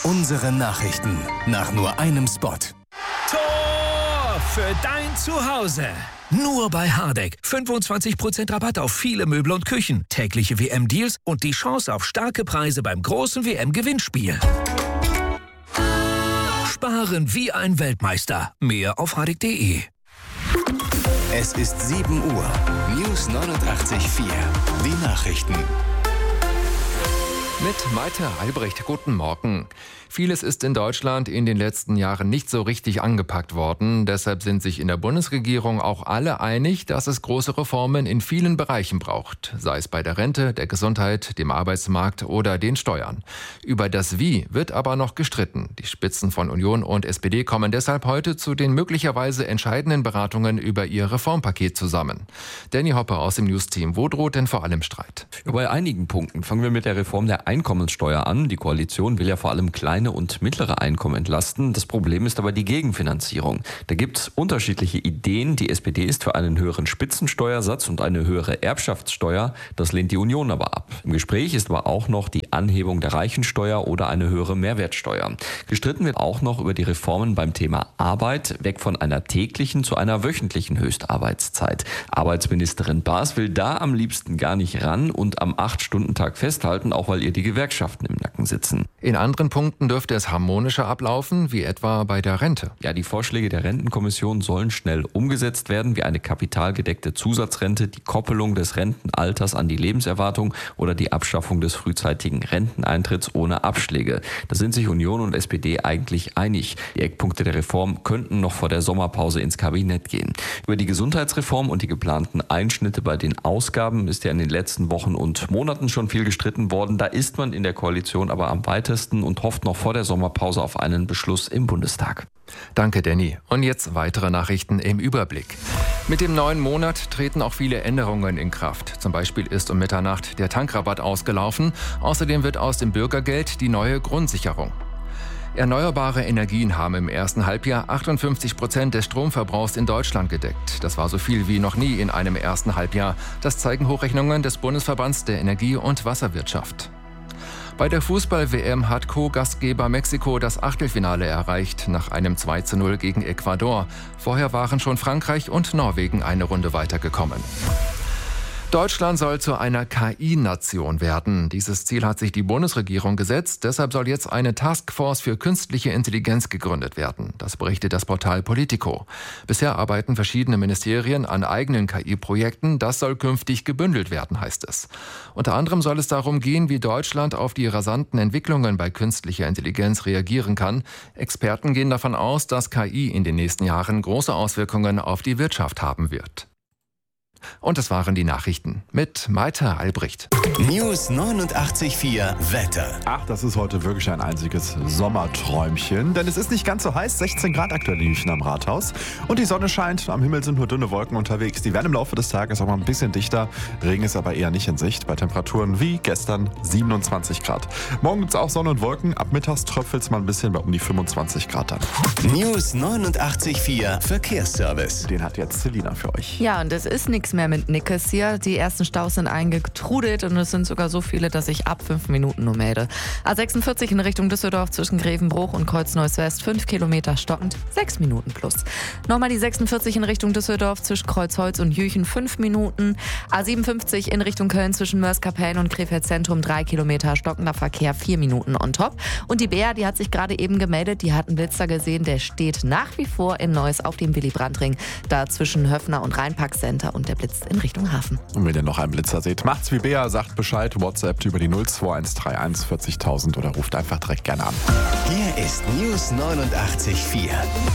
Unsere Nachrichten nach nur einem Spot. Tor für dein Zuhause. Nur bei Hardegg. 25% Rabatt auf viele Möbel und Küchen, tägliche WM-Deals und die Chance auf starke Preise beim großen WM-Gewinnspiel. Sparen wie ein Weltmeister. Mehr auf hardegg.de. Es ist 7 Uhr. News 89.4. Die Nachrichten. Mit Maite Albrecht, guten Morgen. Vieles ist in Deutschland in den letzten Jahren nicht so richtig angepackt worden. Deshalb sind sich in der Bundesregierung auch alle einig, dass es große Reformen in vielen Bereichen braucht. Sei es bei der Rente, der Gesundheit, dem Arbeitsmarkt oder den Steuern. Über das Wie wird aber noch gestritten. Die Spitzen von Union und SPD kommen deshalb heute zu den möglicherweise entscheidenden Beratungen über ihr Reformpaket zusammen. Danny Hoppe aus dem News-Team. Wo droht denn vor allem Streit? Bei einigen Punkten. Fangen wir mit der Reform der Einkommenssteuer an. Die Koalition will ja vor allem kleine und mittlere Einkommen entlasten. Das Problem ist aber die Gegenfinanzierung. Da gibt es unterschiedliche Ideen. Die SPD ist für einen höheren Spitzensteuersatz und eine höhere Erbschaftssteuer. Das lehnt die Union aber ab. Im Gespräch ist aber auch noch die Anhebung der Reichensteuer oder eine höhere Mehrwertsteuer. Gestritten wird auch noch über die Reformen beim Thema Arbeit, weg von einer täglichen zu einer wöchentlichen Höchstarbeitszeit. Arbeitsministerin Baas will da am liebsten gar nicht ran und am 8-Stunden-Tag festhalten, auch weil ihr die Gewerkschaften im Nacken sitzen. In anderen Punkten dürfte es harmonischer ablaufen, wie etwa bei der Rente. Ja, die Vorschläge der Rentenkommission sollen schnell umgesetzt werden, wie eine kapitalgedeckte Zusatzrente, die Koppelung des Rentenalters an die Lebenserwartung oder die Abschaffung des frühzeitigen Renteneintritts ohne Abschläge. Da sind sich Union und SPD eigentlich einig. Die Eckpunkte der Reform könnten noch vor der Sommerpause ins Kabinett gehen. Über die Gesundheitsreform und die geplanten Einschnitte bei den Ausgaben ist ja in den letzten Wochen und Monaten schon viel gestritten worden. Da ist man in der Koalition aber am weitesten und hofft noch vor der Sommerpause auf einen Beschluss im Bundestag. Danke, Danny. Und jetzt weitere Nachrichten im Überblick. Mit dem neuen Monat treten auch viele Änderungen in Kraft. Zum Beispiel ist um Mitternacht der Tankrabatt ausgelaufen. Außerdem wird aus dem Bürgergeld die neue Grundsicherung. Erneuerbare Energien haben im ersten Halbjahr 58% des Stromverbrauchs in Deutschland gedeckt. Das war so viel wie noch nie in einem ersten Halbjahr. Das zeigen Hochrechnungen des Bundesverbands der Energie- und Wasserwirtschaft. Bei der Fußball-WM hat Co-Gastgeber Mexiko das Achtelfinale erreicht, nach einem 2:0 gegen Ecuador. Vorher waren schon Frankreich und Norwegen eine Runde weitergekommen. Deutschland soll zu einer KI-Nation werden. Dieses Ziel hat sich die Bundesregierung gesetzt. Deshalb soll jetzt eine Taskforce für künstliche Intelligenz gegründet werden. Das berichtet das Portal Politico. Bisher arbeiten verschiedene Ministerien an eigenen KI-Projekten. Das soll künftig gebündelt werden, heißt es. Unter anderem soll es darum gehen, wie Deutschland auf die rasanten Entwicklungen bei künstlicher Intelligenz reagieren kann. Experten gehen davon aus, dass KI in den nächsten Jahren große Auswirkungen auf die Wirtschaft haben wird. Und das waren die Nachrichten mit Maite Albrecht. News 89.4 Wetter. Ach, das ist heute wirklich ein einziges Sommerträumchen, denn es ist nicht ganz so heiß, 16 Grad aktuell in München am Rathaus und die Sonne scheint, am Himmel sind nur dünne Wolken unterwegs. Die werden im Laufe des Tages auch mal ein bisschen dichter, Regen ist aber eher nicht in Sicht, bei Temperaturen wie gestern 27 Grad. Morgen gibt es auch Sonne und Wolken, ab mittags tröpfelt es mal ein bisschen bei um die 25 Grad dann. News 89.4 Verkehrsservice. Den hat jetzt Selina für euch. Ja, und es ist nichts mehr mit Nickes hier. Die ersten Staus sind eingetrudelt und es sind sogar so viele, dass ich ab 5 Minuten nur melde. A46 in Richtung Düsseldorf zwischen Grevenbruch und Kreuz-Neuss West, 5 Kilometer stockend, 6 Minuten plus. Nochmal die 46 in Richtung Düsseldorf zwischen Kreuzholz und Jüchen, 5 Minuten. A57 in Richtung Köln zwischen Mörs-Kapellen und Krefeld Zentrum, 3 Kilometer stockender Verkehr, 4 Minuten on top. Und die Bea, die hat sich gerade eben gemeldet, die hat einen Blitzer gesehen, der steht nach wie vor in Neuss auf dem Willy-Brandt-Ring, da zwischen Höfner und Rheinpark-Center und der blitzt in Richtung Hafen. Und wenn ihr noch einen Blitzer seht, macht's wie Bea, sagt Bescheid, WhatsApp über die 02131 40.000 oder ruft einfach direkt gerne an. Hier ist News 89.4.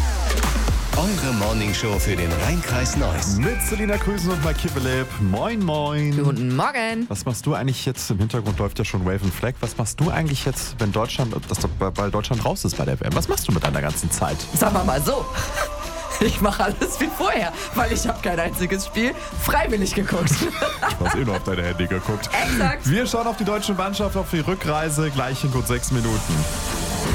Eure Morningshow für den Rheinkreis Neuss. Mit Selina Krüsen und Mike Kiveleb. Moin, moin. Guten Morgen. Was machst du eigentlich jetzt? Im Hintergrund läuft ja schon Wave and Flag. Was machst du eigentlich jetzt, wenn Deutschland, weil Deutschland raus ist bei der WM? Was machst du mit deiner ganzen Zeit? Sagen wir mal so. Ich mache alles wie vorher, weil ich habe kein einziges Spiel freiwillig geguckt. Du hast nur auf deine Handy geguckt. Exakt. Wir schauen auf die deutsche Mannschaft, auf die Rückreise, gleich in gut 6 Minuten.